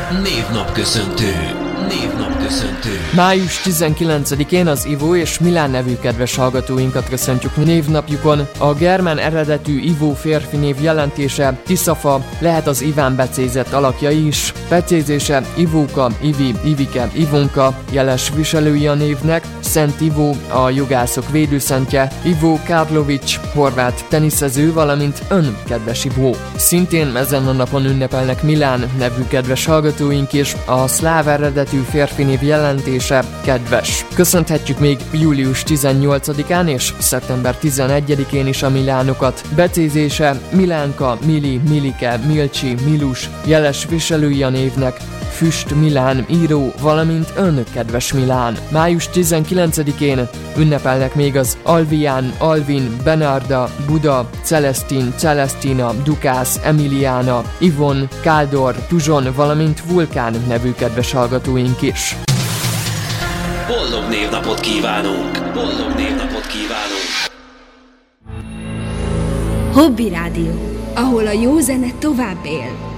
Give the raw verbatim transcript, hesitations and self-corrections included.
Névnapköszöntő. Névnapköszöntő. május tizenkilencedikén az Ivo és Milán nevű kedves hallgatóinkat köszöntjük névnapjukon. A germán eredetű Ivo férfi név jelentése Tiszafa, lehet az Iván becézett alakja is. Becézése Ivóka, Ivi, Ivike, Ivonka, jeles viselői a névnek, Szent Ivo, a jogászok védőszentje, Ivo Karlovics, horvát teniszező, valamint ön, kedves Ivo. Szintén ezen a napon ünnepelnek Milán nevű kedves hallgatóink is, a szláv eredetű férfi név jelentése kedves. Köszönhetjük még július tizennyolcadikán és szeptember tizenegyedikén is a Milánokat. Becézése Milánka, Mili, Milike, Milcsi, Milus, jeles viselői a névnek, Füst Milán író, valamint ön, kedves Milán. május tizenkilencedikén ünnepelnek még az Alvián, Alvin, Benarda, Buda, Celestin, Celestina, Dukász, Emiliana, Ivon, Káldor, Tuzson, valamint Vulkán nevű kedves hallgatóink is. Boldog névnapot kívánunk! Boldog névnapot kívánunk! Hobby Rádió, ahol a jó zene tovább él.